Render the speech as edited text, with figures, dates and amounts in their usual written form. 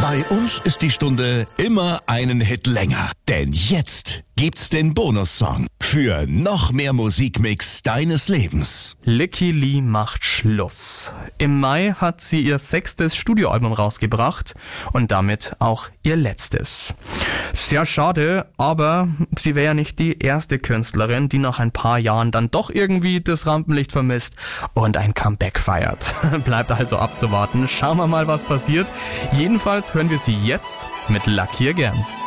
Bei uns ist die Stunde immer einen Hit länger. Denn jetzt gibt's den Bonussong für noch mehr Musikmix deines Lebens. Lykke Li macht Schluss. Im Mai hat sie ihr 6. Studioalbum rausgebracht und damit auch ihr letztes. Sehr schade, aber sie wäre ja nicht die erste Künstlerin, die nach ein paar Jahren dann doch irgendwie das Rampenlicht vermisst und ein Comeback feiert. Bleibt also abzuwarten. Schauen wir mal, was passiert. Jedenfalls hören wir sie jetzt mit Lucky Again.